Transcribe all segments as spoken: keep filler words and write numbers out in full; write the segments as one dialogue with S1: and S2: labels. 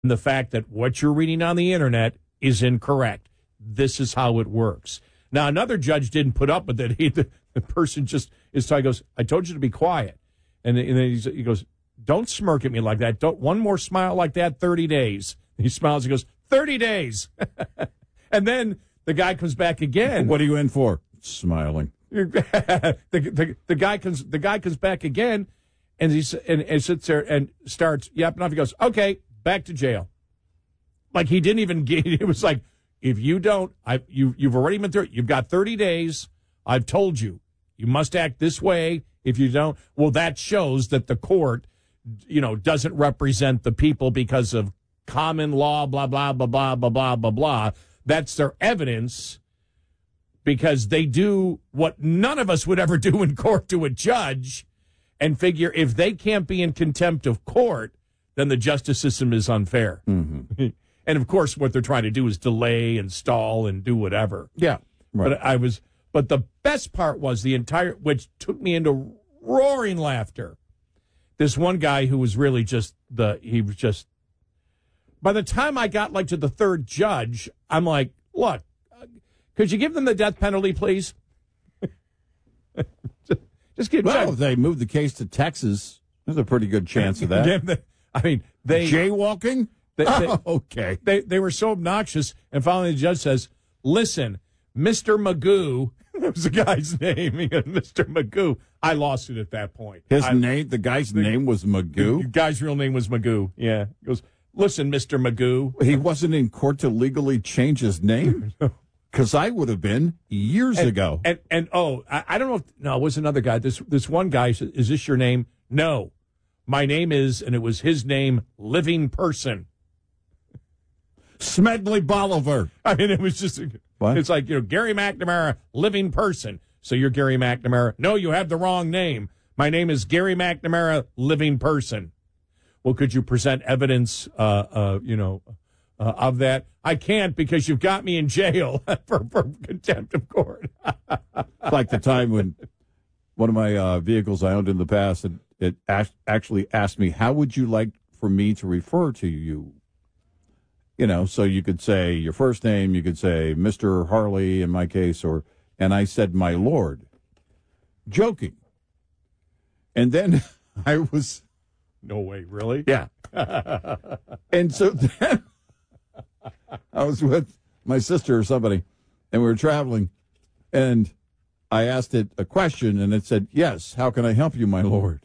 S1: the fact that what you're reading on the internet is incorrect. This is how it works. Now, another judge didn't put up with it. He, the, the person just is telling, goes, I told you to be quiet. And, and then he's, he goes, don't smirk at me like that. Don't one more smile like that, thirty days. He smiles and goes, thirty days. And then the guy comes back again.
S2: What are you in for? Smiling.
S1: the, the, the guy comes the guy comes back again, and he and, and sits there and starts yapping off. He goes, okay, back to jail. Like he didn't even get. It was like, if you don't, I you you've already been through it. You've got thirty days. I've told you, you must act this way. If you don't, well, that shows that the court, you know, doesn't represent the people because of common law. Blah blah blah blah blah blah blah blah. That's their evidence, because they do what none of us would ever do in court to a judge, and figure if they can't be in contempt of court, then the justice system is unfair.
S2: Mm-hmm.
S1: And, of course, what they're trying to do is delay and stall and do whatever.
S2: Yeah. Right.
S1: But I was, but the best part was the entire, which took me into roaring laughter. This one guy who was really just the, he was just, by the time I got like to the third judge, I'm like, look, could you give them the death penalty, please? just, just give.
S2: Well, if they move the case to Texas, there's a pretty good chance of that.
S1: I mean, they
S2: jaywalking.
S1: They, they,
S2: oh, okay.
S1: They they were so obnoxious, and finally the judge says, "Listen, Mister Magoo." That was the guy's name. He goes, Mister Magoo. I lost it at that point.
S2: His
S1: I,
S2: name, the guy's the, name was Magoo.
S1: The guy's real name was Magoo. Yeah. He goes, "Listen, Mister Magoo."
S2: He wasn't in court to legally change his name. Because I would have been years
S1: and,
S2: ago.
S1: And, and oh, I, I don't know if, no, it was another guy. This this one guy said, is this your name? No. My name is, and it was his name, Living Person.
S2: Smedley Bolivar.
S1: I mean, it was just, what? It's like, you know, Gary McNamara, Living Person. So you're Gary McNamara. No, you have the wrong name. My name is Gary McNamara, Living Person. Well, could you present evidence, uh, uh, you know, Uh, of that? I can't, because you've got me in jail for, for contempt of court.
S2: Like the time when one of my uh, vehicles I owned in the past, it, it asked, actually asked me, how would you like for me to refer to you? You know, so you could say your first name, you could say Mister Harley in my case, or, and I said, my Lord, joking. And then I was.
S1: No way, really?
S2: Yeah. And so then I was with my sister or somebody, and we were traveling, and I asked it a question, and it said, yes, how can I help you, my Lord?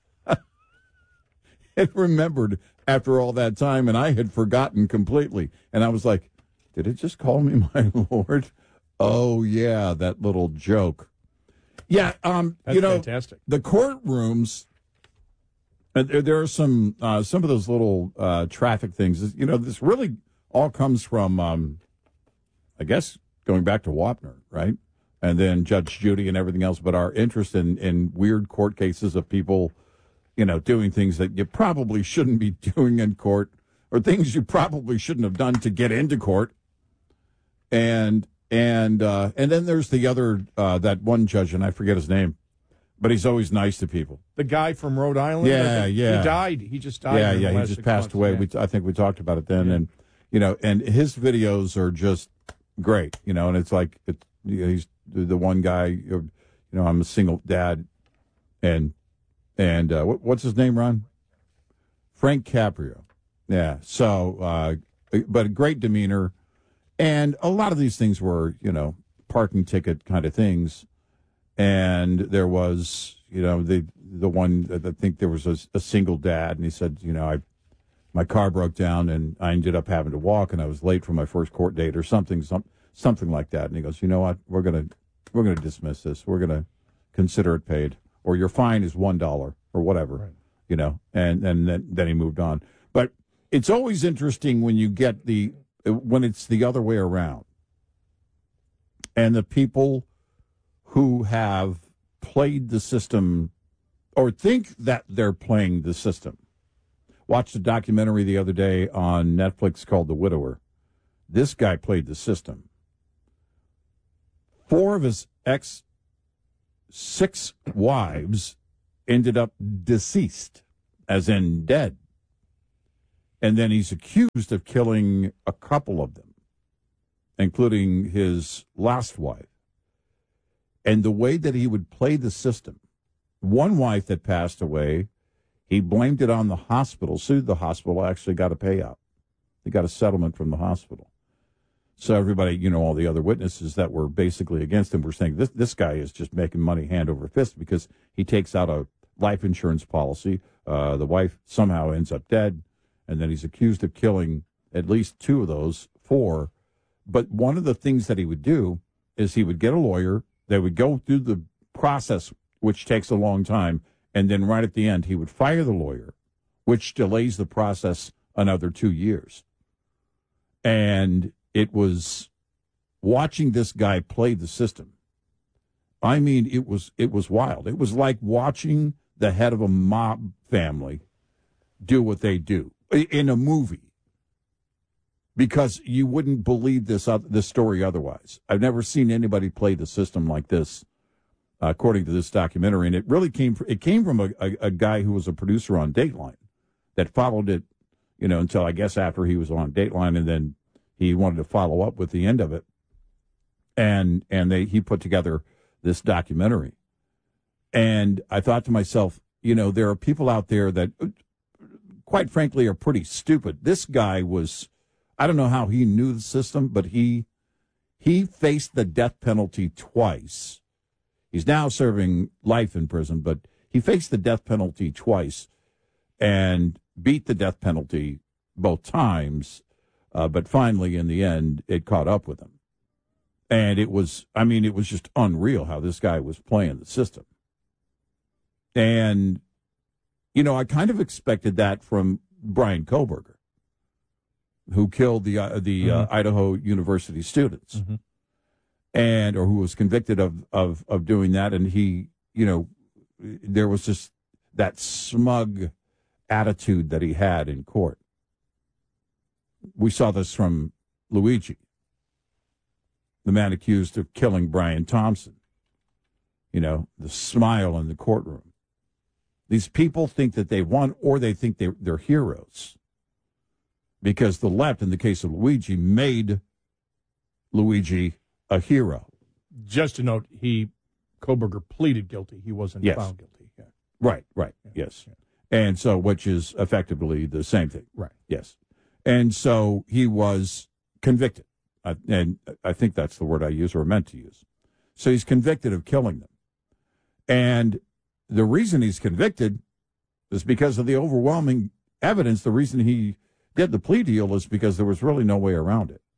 S2: It remembered after all that time, and I had forgotten completely. And I was like, did it just call me my Lord? Oh, yeah, that little joke. Yeah, um,
S1: That's
S2: you know,
S1: fantastic.
S2: The courtrooms, uh, there, there are some, uh, some of those little uh, traffic things. You know, this really all comes from, um, I guess, going back to Wapner, right? And then Judge Judy and everything else, but our interest in, in weird court cases of people, you know, doing things that you probably shouldn't be doing in court, or things you probably shouldn't have done to get into court. And and uh, and then there's the other, uh, that one judge, and I forget his name, but he's always nice to people.
S1: The guy from Rhode Island?
S2: Yeah, yeah.
S1: He died. He just died.
S2: Yeah,
S1: in
S2: yeah,
S1: the
S2: he
S1: last
S2: just
S1: six
S2: passed
S1: months.
S2: away.
S1: Yeah.
S2: We, I think we talked about it then.
S1: Yeah.
S2: And, you know, and his videos are just great, you know, and it's like, it's, you know, he's the one guy, you know, I'm a single dad, and, and uh, what, what's his name, Ron? Frank Caprio. Yeah, so, uh, but a great demeanor, and a lot of these things were, you know, parking ticket kind of things, and there was, you know, the the one, I think there was a, a single dad, and he said, you know, I my car broke down, and I ended up having to walk, and I was late for my first court date or something, some, something like that. And he goes, you know what, we're gonna we're gonna dismiss this. We're gonna consider it paid, or your fine is one dollar or whatever, right. You know. And and then then he moved on. But it's always interesting when you get the when it's the other way around, and the people who have played the system or think that they're playing the system. Watched a documentary the other day on Netflix called The Widower. This guy played the system. Four of his ex six wives ended up deceased, as in dead. And then he's accused of killing a couple of them, including his last wife. And the way that he would play the system, one wife that passed away, he blamed it on the hospital, sued the hospital, actually got a payout. He got a settlement from the hospital. So everybody, you know, all the other witnesses that were basically against him were saying, this this guy is just making money hand over fist because he takes out a life insurance policy. Uh, the wife somehow ends up dead, and then he's accused of killing at least two of those four. But one of the things that he would do is he would get a lawyer. They would go through the process, which takes a long time, and then right at the end, he would fire the lawyer, which delays the process another two years. And it was watching this guy play the system. I mean, it was it was wild. It was like watching the head of a mob family do what they do in a movie, because you wouldn't believe this uh, this story otherwise. I've never seen anybody play the system like this, uh, according to this documentary. And it really came from, it came from a, a, a guy who was a producer on Dateline that followed it, you know, until I guess after he was on Dateline, and then he wanted to follow up with the end of it. And and they he put together this documentary. And I thought to myself, you know, there are people out there that, quite frankly, are pretty stupid. This guy was, I don't know how he knew the system, but he he faced the death penalty twice. He's now serving life in prison, but he faced the death penalty twice and beat the death penalty both times. Uh, but finally, in the end, it caught up with him. And it was, I mean, it was just unreal how this guy was playing the system. And, you know, I kind of expected that from Bryan Kohberger, who killed the uh, the mm-hmm. uh, Idaho University students, mm-hmm. and or who was convicted of, of, of doing that. And he, you know, there was just that smug attitude that he had in court. We saw this from Luigi, the man accused of killing Brian Thompson. You know, the smile in the courtroom. These people think that they won, or they think they're, they're heroes. Because the left, in the case of Luigi, made Luigi a hero.
S1: Just to note, he, Kohberger pleaded guilty. He wasn't
S2: yes.
S1: found guilty. Yeah.
S2: Right, right, yeah. yes. Yeah. And so, which is effectively the same thing.
S1: Right.
S2: Yes. And so he was convicted, uh, and I think that's the word I use or meant to use. So he's convicted of killing them. And the reason he's convicted is because of the overwhelming evidence. The reason he did the plea deal is because there was really no way around it.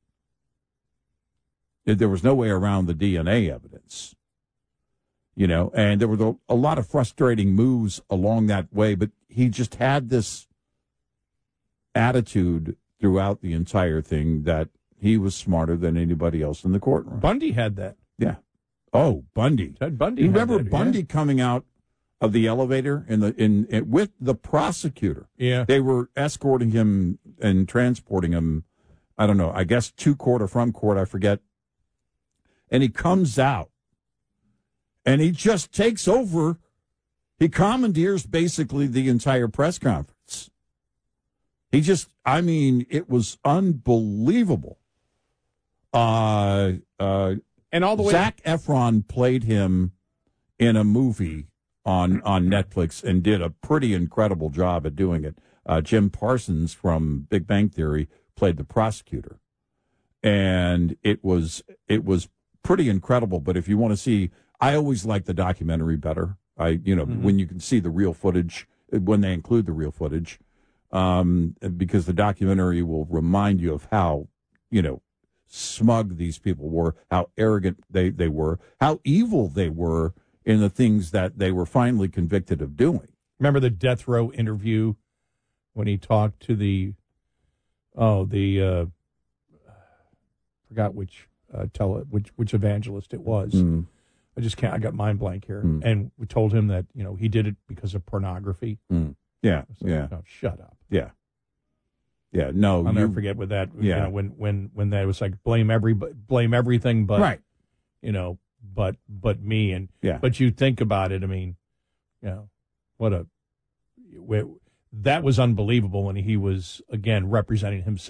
S2: There was no way around the D N A evidence, you know, and there were a lot of frustrating moves along that way, but he just had this attitude throughout the entire thing that he was smarter than anybody else in the courtroom.
S1: Bundy had that.
S2: Yeah. Oh, Bundy.
S1: Ted Bundy.
S2: You remember
S1: that,
S2: Bundy
S1: yeah.
S2: coming out of the elevator in the in, in with the prosecutor?
S1: Yeah.
S2: They were escorting him and transporting him, I don't know, I guess to court or from court, I forget. And he comes out and he just takes over. He commandeers basically the entire press conference. He just, I mean, it was unbelievable. Uh, uh,
S1: and all the way.
S2: Zac Efron played him in a movie on on Netflix and did a pretty incredible job at doing it. Uh, Jim Parsons from Big Bang Theory played the prosecutor, and it was it was pretty incredible. But if you want to see, I always like the documentary better. I you know mm-hmm. when you can see the real footage, when they include the real footage. Um, because the documentary will remind you of how, you know, smug these people were, how arrogant they, they were, how evil they were in the things that they were finally convicted of doing.
S1: Remember the death row interview when he talked to the, oh, the, uh, forgot which, uh, tele, which, which evangelist it was.
S2: Mm.
S1: I just can't, I got mind blank here.
S2: Mm.
S1: And we told him that, you know, he did it because of pornography.
S2: Mm. Yeah,
S1: like,
S2: yeah.
S1: No, shut up.
S2: Yeah. Yeah, no.
S1: I'll
S2: you,
S1: never forget with that.
S2: Yeah.
S1: You know, when, when, when that was like blame every, blame everything but,
S2: right.
S1: you know, but, but me. And,
S2: yeah.
S1: but you think about it, I mean, you know, what a, that was unbelievable when he was, again, representing himself.